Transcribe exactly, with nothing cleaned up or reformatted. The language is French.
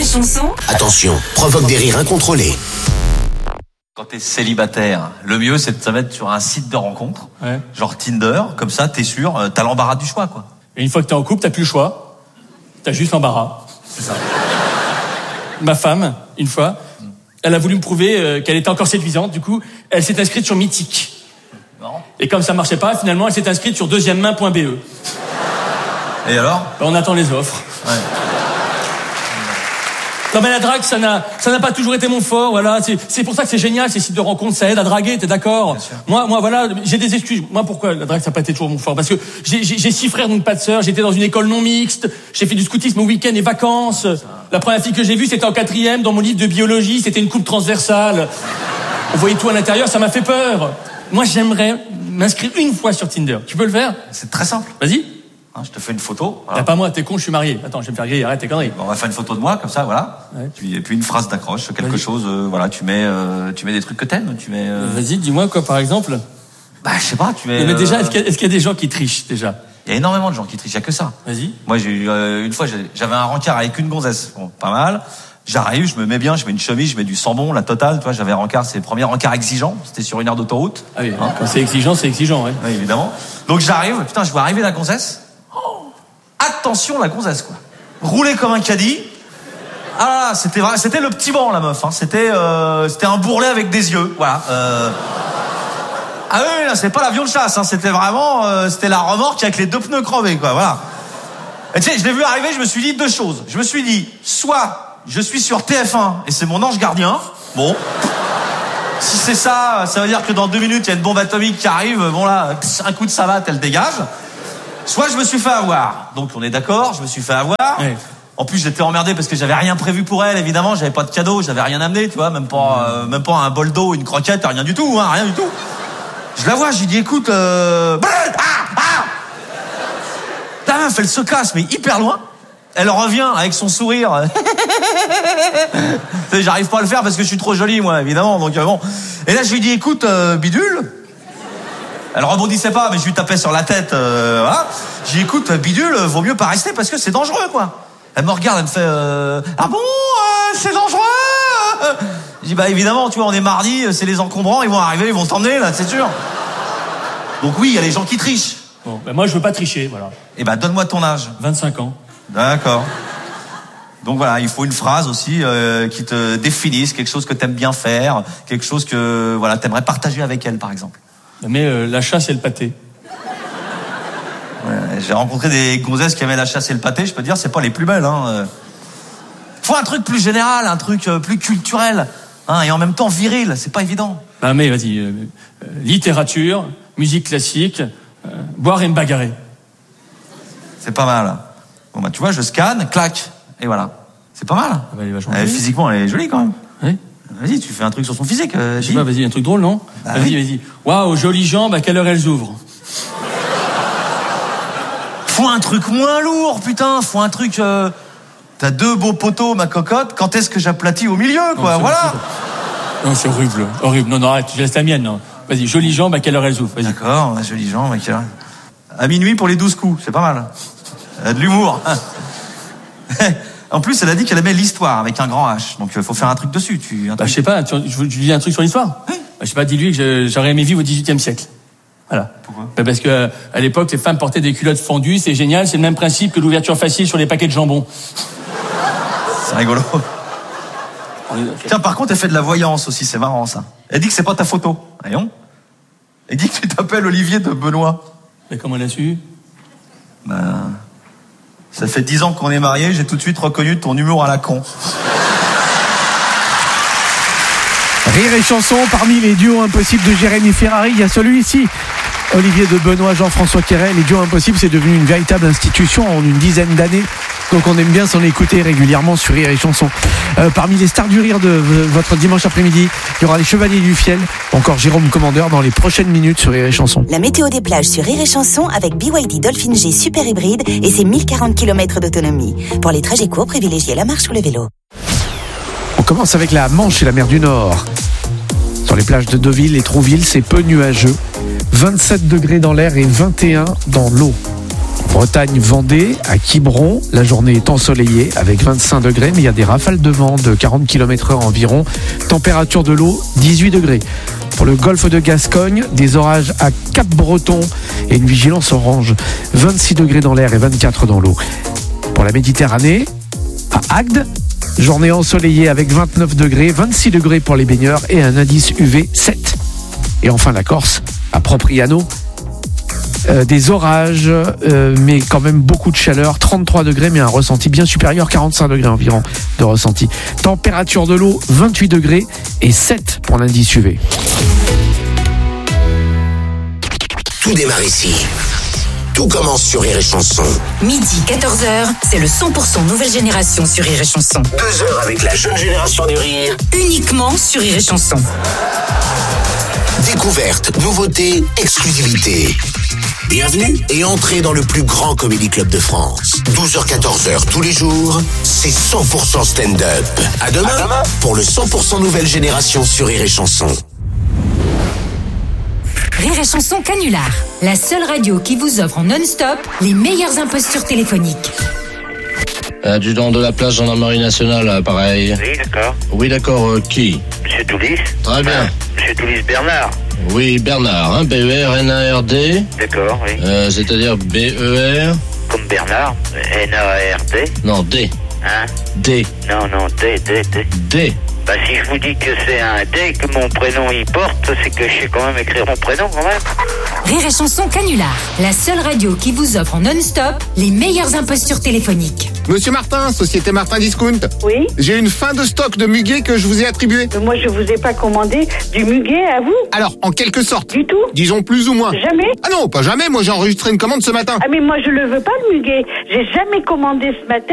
et Chanson. Attention, provoque des rires incontrôlés. Quand t'es célibataire, le mieux c'est de te mettre sur un site de rencontre, ouais. genre Tinder, comme ça t'es sûr, t'as l'embarras du choix quoi. Et une fois que t'es en couple, t'as plus le choix, t'as juste l'embarras. C'est ça. Ma femme, une fois, elle a voulu me prouver euh, qu'elle était encore séduisante, du coup, elle s'est inscrite sur Mythique. Non. Et comme ça marchait pas, finalement, elle s'est inscrite sur deuxième main point b e. Et alors ? Ben, on attend les offres. Ouais. Non mais la drague, ça n'a, ça n'a pas toujours été mon fort, voilà. C'est, c'est pour ça que c'est génial, ces sites de rencontres, ça aide à draguer, t'es d'accord ? Moi, moi, voilà, j'ai des excuses. Moi, pourquoi la drague, ça n'a pas été toujours mon fort ? Parce que j'ai, j'ai, j'ai six frères, donc pas de sœurs. J'étais dans une école non mixte. J'ai fait du scoutisme au week-end et vacances. La première fille que j'ai vue, c'était en quatrième, dans mon livre de biologie. C'était une coupe transversale. On voyait tout à l'intérieur, ça m'a fait peur. Moi, j'aimerais m'inscrire une fois sur Tinder. Tu peux le faire ? C'est très simple. Vas-y. Hein, je te fais une photo. Voilà. T'as pas moi, t'es con, je suis marié. Attends, je vais me faire griller, arrête tes conneries. On va faire une photo de moi, comme ça, voilà. Ouais. Et puis, une phrase d'accroche, quelque Vas-y. chose, euh, voilà, tu mets, euh, tu mets des trucs que t'aimes, tu mets, euh... Vas-y, dis-moi quoi, par exemple. Bah, je sais pas, tu mets. Mais déjà, euh... est-ce qu'il y a, est-ce qu'il y a des gens qui trichent, déjà? Il y a énormément de gens qui trichent, il y a que ça. Vas-y. Moi, j'ai eu, euh, une fois, j'avais un rencard avec une gonzesse. Bon, pas mal. J'arrive, je me mets bien, je mets une chemise, je mets du sambon, la totale, tu vois, j'avais un rencard, c'est le premier rencard exigeant, c'était sur une aire d'autoroute. Ah oui, hein, quand c'est exigeant, c'est exigeant, ouais. Oui, évidemment. Donc j'arrive, putain, je vois arriver la gonzesse. Attention la gonzesse quoi. Roulée comme un caddie. Ah là, c'était vrai, c'était le petit banc la meuf. Hein. C'était, euh, c'était un bourrelet avec des yeux. Voilà. Euh... Ah oui, là, c'est pas l'avion de chasse. Hein. C'était vraiment, euh, c'était la remorque avec les deux pneus crevés quoi. Voilà. Et tu sais, je l'ai vu arriver, je me suis dit deux choses. Je me suis dit, soit je suis sur T F un et c'est mon ange gardien. Bon. Si c'est ça, ça veut dire que dans deux minutes il y a une bombe atomique qui arrive. Bon là, un coup de savate, elle dégage. Soit je me suis fait avoir, donc on est d'accord, je me suis fait avoir. Oui. En plus j'étais emmerdé parce que j'avais rien prévu pour elle, évidemment, j'avais pas de cadeau, j'avais rien amené, tu vois, même pas, euh, même pas un bol d'eau, une croquette, rien du tout, hein, rien du tout. Je la vois, je lui dis écoute, euh... ah, ah la meuf elle se casse mais hyper loin. Elle revient avec son sourire. J'arrive pas à le faire parce que je suis trop jolie moi, évidemment, donc euh, bon. Et là je lui dis écoute, euh, bidule. Elle rebondissait pas, mais je lui tapais sur la tête. Euh, voilà. J'ai dit, écoute, bidule, vaut mieux pas rester parce que c'est dangereux, quoi. Elle me regarde, elle me fait, euh, ah bon, euh, c'est dangereux. Je dis, bah évidemment, tu vois, on est mardi, c'est les encombrants, ils vont arriver, ils vont t'emmener, là, c'est sûr. Donc oui, il y a les gens qui trichent. Bon, ben moi, je veux pas tricher, voilà. Eh ben, donne-moi ton âge. vingt-cinq ans. D'accord. Donc voilà, il faut une phrase aussi euh, qui te définisse, quelque chose que t'aimes bien faire, quelque chose que voilà, t'aimerais partager avec elle, par exemple. Mais euh, la chasse et le pâté. Ouais, j'ai rencontré des gonzesses qui aimaient la chasse et le pâté, je peux te dire, c'est pas les plus belles. Hein. Faut un truc plus général, un truc plus culturel, hein, et en même temps viril, c'est pas évident. Bah mais vas-y, euh, euh, littérature, musique classique, euh, boire et me bagarrer. C'est pas mal. Bon bah tu vois, je scanne, clac, et voilà. C'est pas mal. Ah bah, elle est elle, physiquement, elle est jolie quand même. Oui. Vas-y, tu fais un truc sur son physique. Euh, je sais pas, vas-y, un truc drôle, non ? Bah, Vas-y, oui. vas-y. Waouh, jolies jambes, à quelle heure elles ouvrent ? Faut un truc moins lourd, putain. Faut un truc... Euh... T'as deux beaux poteaux, ma cocotte. Quand est-ce que j'aplatis au milieu, quoi ? Non, voilà. Non, c'est horrible, horrible. Non, non, arrête, tu laisses la mienne, non. Vas-y, jolies jambes, à quelle heure elles ouvrent ? Vas-y. D'accord, jolies jambes, à quelle heure ? À minuit pour les douze coups, c'est pas mal. Elle a de l'humour. En plus, elle a dit qu'elle aimait l'histoire avec un grand H. Donc, il faut faire un truc dessus. Tu, un bah, truc... je sais pas, tu, je, je dis un truc sur l'histoire. Oui. Bah, je sais pas, dis-lui que je, j'aurais aimé vivre au dix-huitième siècle. Voilà. Pourquoi ? Bah, parce que à l'époque, les femmes portaient des culottes fendues, c'est génial, c'est le même principe que l'ouverture facile sur les paquets de jambon. C'est rigolo. Tiens, par contre, elle fait de la voyance aussi, c'est marrant ça. Elle dit que c'est pas ta photo. Voyons. Elle dit que tu t'appelles Olivier de Benoît. Mais comment elle a su ? Bah... Ça fait dix ans qu'on est mariés, j'ai tout de suite reconnu ton humour à la con. Rire et chanson, parmi les duos impossibles de Jérémy Ferrari, il y a celui-ci. Olivier de Benoît, Jean-François Quéret. Les duos impossibles, c'est devenu une véritable institution en une dizaine d'années. Donc on aime bien s'en écouter régulièrement sur Rire et chanson. Euh, parmi les stars du rire de votre dimanche après-midi, il y aura les Chevaliers du Fiel, encore Jérôme Commandeur dans les prochaines minutes sur Rire et chanson. La météo des plages sur Rire et chanson avec B Y D Dolphin G Super Hybride et ses mille quarante kilomètres d'autonomie. Pour les trajets courts, privilégiez la marche ou le vélo. On commence avec la Manche et la mer du Nord. Sur les plages de Deauville et Trouville, c'est peu nuageux. vingt-sept degrés dans l'air et vingt et un dans l'eau. Bretagne-Vendée, à Quiberon, la journée est ensoleillée avec vingt-cinq degrés, mais il y a des rafales de vent de quarante kilomètres heure environ. Température de l'eau, dix-huit degrés. Pour le golfe de Gascogne, des orages à Cap-Breton et une vigilance orange. vingt-six degrés dans l'air et vingt-quatre dans l'eau. Pour la Méditerranée, à Agde, journée ensoleillée avec vingt-neuf degrés, vingt-six degrés pour les baigneurs et un indice U V sept. Et enfin la Corse, à Propriano, euh, des orages, euh, mais quand même beaucoup de chaleur, trente-trois degrés, mais un ressenti bien supérieur, quarante-cinq degrés environ de ressenti. Température de l'eau, vingt-huit degrés et sept pour l'indice U V. Tout démarre ici. Tout commence sur Rire et Chanson. Midi, quatorze heures, c'est le cent pour cent nouvelle génération sur Rire et Chanson. Deux heures avec la jeune génération du rire. Uniquement sur Rire et Chanson. Découverte, nouveauté, exclusivité. Bienvenue et entrez dans le plus grand comédie club de France. douze heures quatorze heures tous les jours, c'est cent pour cent stand-up. À demain, à demain pour le cent pour cent nouvelle génération sur Rire et Chanson. Rire et Chanson Canular, la seule radio qui vous offre en non-stop les meilleures impostures téléphoniques. Adjudant de la place gendarmerie nationale, euh, pareil. Oui, d'accord. Oui, d'accord, euh, qui? Monsieur Toulis. Très bien. Ah, Monsieur Toulis Bernard. Oui, Bernard, hein, B E R N A R D. D'accord, oui. Euh, c'est-à-dire B E R. Comme Bernard, N A R D. Non, D. Hein? D. Non, non, D, D, D. D. Bah si je vous dis que c'est un D que mon prénom y porte, c'est que je sais quand même écrire mon prénom quand même. Rire et Chanson Canular, la seule radio qui vous offre en non-stop les meilleures impostures téléphoniques. Monsieur Martin, Société Martin Discount. Oui. J'ai une fin de stock de muguet que je vous ai attribué. Mais moi, je vous ai pas commandé du muguet à vous. Alors, en quelque sorte. Du tout. Disons plus ou moins. Jamais. Ah non, pas jamais. Moi, j'ai enregistré une commande ce matin. Ah mais moi, je le veux pas le muguet. J'ai jamais commandé ce matin.